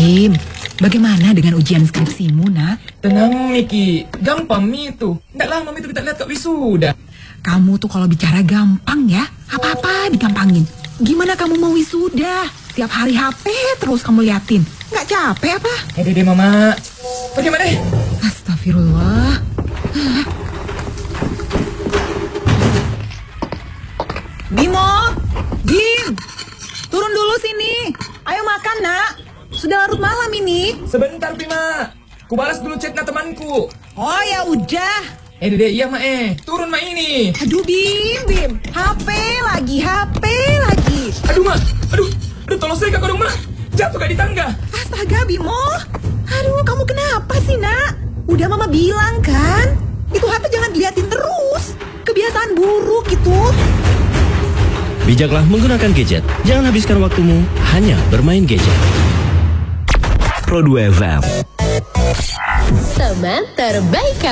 Bim, bagaimana dengan ujian skripsimu, nak? Tenang, Miki. Gampang, Mi itu. Nggak lama itu kita lihat Kak wisuda. Kamu tuh kalau bicara gampang ya, apa-apa digampangin. Gimana kamu mau wisuda? Tiap hari HP terus kamu liatin. Nggak capek apa? Deh, Mama. Bagaimana? Astagfirullah. Bimo, Bim, turun dulu sini. Ayo makan, nak. Sudah larut malam ini. Sebentar, Bima. Ku balas dulu chatnya temanku. Oh ya udah. Dede, iya, Ma. Turun, Ma, ini. Aduh, Bim. HP lagi. Aduh, Ma. Aduh, tolong saya Kak dong, Ma. Jatuh Kak di tangga. Astaga, Bimo. Aduh, kamu kenapa sih, nak? Udah Mama bilang kan, itu HP jangan diliatin terus. Kebiasaan buruk itu. Bijaklah menggunakan gadget. Jangan habiskan waktumu hanya bermain gadget. Pro 2 FM. Teman terbaik.